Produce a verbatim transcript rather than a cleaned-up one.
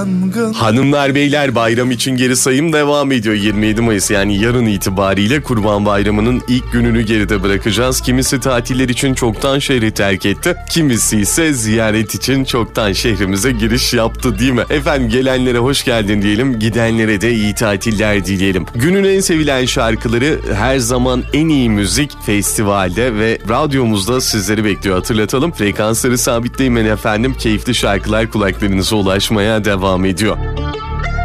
Hanımlar beyler, bayram için geri sayım devam ediyor. yirmi yedi Mayıs yani yarın itibariyle Kurban Bayramı'nın ilk gününü geride bırakacağız. Kimisi tatiller için çoktan şehri terk etti. Kimisi ise ziyaret için çoktan şehrimize giriş yaptı, değil mi? Efendim, gelenlere hoş geldin diyelim, gidenlere de iyi tatiller dileyelim. Günün en sevilen şarkıları, her zaman en iyi müzik festivalde ve radyomuzda sizleri bekliyor. Hatırlatalım, frekansları sabitleyin efendim. Keyifli şarkılar kulaklarınıza ulaşmaya devam ediyor.